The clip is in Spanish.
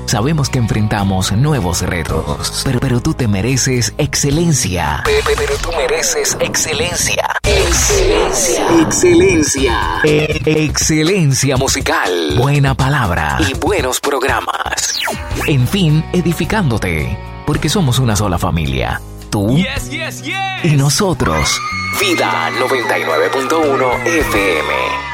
Sabemos que enfrentamos nuevos retos, pero tú te mereces excelencia. Pero tú mereces excelencia. Excelencia. Excelencia musical. Buena palabra y buenos programas. En fin, edificándote. Porque somos una sola familia. Tú y nosotros. Vida 99.1 FM.